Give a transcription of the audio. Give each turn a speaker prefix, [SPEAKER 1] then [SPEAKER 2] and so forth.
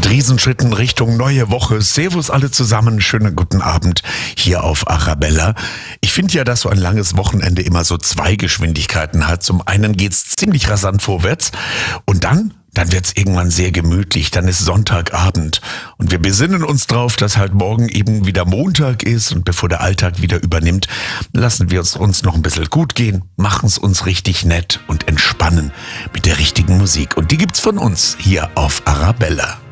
[SPEAKER 1] Mit Riesenschritten Richtung neue Woche. Servus alle zusammen, schönen guten Abend hier auf Arabella. Ich finde ja, dass so ein langes Wochenende immer so zwei Geschwindigkeiten hat. Zum einen geht's ziemlich rasant vorwärts und dann wird's irgendwann sehr gemütlich, dann ist Sonntagabend und wir besinnen uns drauf, dass halt morgen eben wieder Montag ist und bevor der Alltag wieder übernimmt, lassen wir es uns noch ein bisschen gut gehen, machen es uns richtig nett und entspannen mit der richtigen Musik und die gibt's von uns hier auf Arabella.